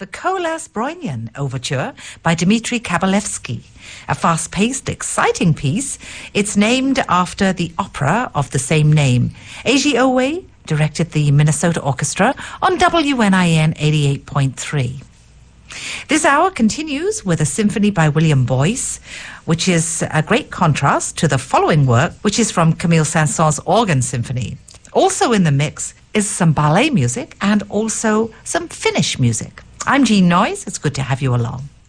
the Kolas Broinian Overture by Dmitri Kabalevsky. A fast-paced, exciting piece. It's named after the opera of the same name. Eiji Owe directed the Minnesota Orchestra on WNIN 88.3. This hour continues with a symphony by William Boyce, which is a great contrast to the following work, which is from Camille Saint-Saëns' Organ Symphony. Also in the mix is some ballet music and also some Finnish music. I'm Jean Noyes. It's good to have you along.